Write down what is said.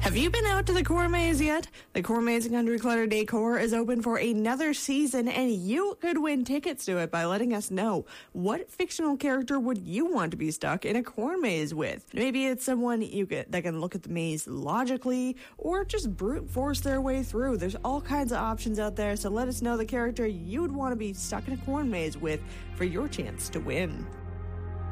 Have you been out to the Core Maze yet? The Core Maze in Country Clutter Decor is open for another season, and you could win tickets to it by letting us know what fictional character would you want to be stuck in a core maze with. Maybe it's someone that can look at the maze logically, or just brute force their way through. There's all kinds of options out there, so let us know the character you'd want to be stuck in a core maze with for your chance to win.